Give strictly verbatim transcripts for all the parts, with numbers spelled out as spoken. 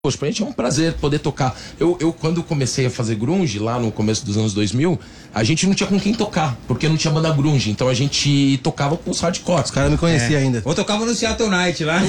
Poxa, pra gente é um prazer poder tocar. Eu, eu, quando comecei a fazer grunge, lá no começo dos anos dois mil, a gente não tinha com quem tocar, porque não tinha banda grunge. Então a gente tocava com os hardcore. Os caras não conheciam é. ainda. Ou tocava no Seattle Night lá.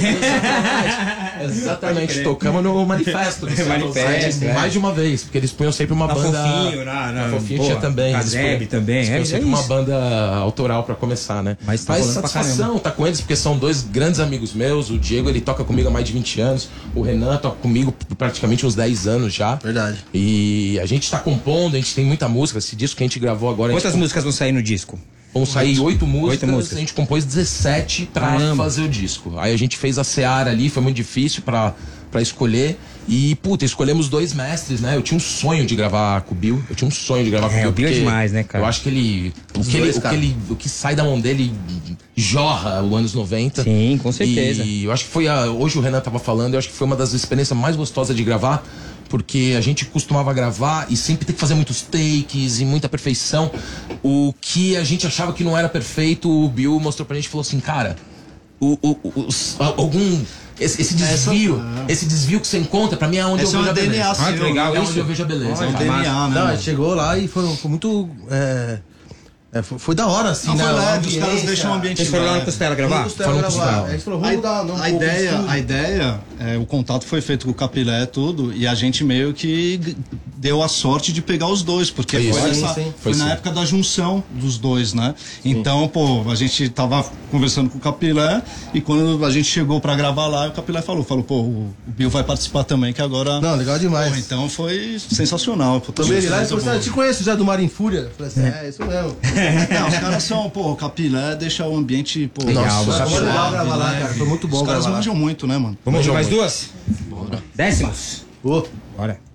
Exatamente, tocamos no Manifesto. No Manifesto, é. Mais de uma vez, porque eles punham sempre uma na banda... Fofinho, na, na, na Fofinho boa, tinha também. Eles punham, também. Eles punham é, sempre é uma banda autoral pra começar, né? Mas, tá Mas satisfação tá com eles, porque são dois grandes amigos meus. O Diego, ele toca comigo há mais de vinte anos. O Renan toca comigo praticamente uns dez anos já. Verdade. E a gente tá compondo, a gente tem muita música. Esse disco que a gente gravou agora... Quantas gente... músicas vão sair no disco? Vão sair oito músicas, oito músicas. A gente compôs dezessete pra Caramba. fazer o disco. Aí a gente fez a seara ali, foi muito difícil pra, pra escolher. E, puta, escolhemos dois mestres, né? Eu tinha um sonho de gravar com o Bill. Eu tinha um sonho de gravar com o É, Bill. o Bill é porque demais, né, cara? Eu acho que ele. O que, ele, dois, o, que ele o que sai da mão dele jorra os anos noventa. Sim, com certeza. E eu acho que foi a. Hoje o Renan tava falando, eu acho que foi uma das experiências mais gostosas de gravar. Porque a gente costumava gravar e sempre ter que fazer muitos takes e muita perfeição. O que a gente achava que não era perfeito, o Bill mostrou pra gente e falou assim, cara, o, o, os, algum. Esse, esse desvio, essa, esse desvio que você encontra, pra mim é onde esse eu vejo é a beleza. D N A Ah, que legal, é onde isso. eu vejo a beleza. É um D N A, né? Não, a gente chegou lá e foi, foi muito. É, é, foi, foi da hora, assim, não, né? Foi leve, os caras deixam o ambiente. Vocês foram lá no Costela gravar? Foram no Costela. A gente falou, vamos a, dar um a ideia, a ideia é, o contato foi feito com o Capilé tudo, e a gente meio que g- deu a sorte de pegar os dois, porque Foi foi, isso. essa- Sim, sim. foi Foi na sim. época da junção dos dois, né? Então, pô, a gente tava conversando com o Capilé, e quando a gente chegou pra gravar lá, o Capilé falou, falou, pô, o Bill vai participar também, que agora... Não, legal demais. Pô, então foi sensacional. Pô, Também ele lá e muito falou assim, bom. eu te conheço já do Mar em Fúria. Eu falei assim, é, isso mesmo. Não, os caras são, pô, o Capilé deixa o ambiente, pô... Legal, Foi Capilé. legal gravar lá, cara. Foi muito bom Os caras gravar lá. manjam muito, né, mano? Vamos de Manjam mais muito. duas? Bora. Décimos. Ô. Bora.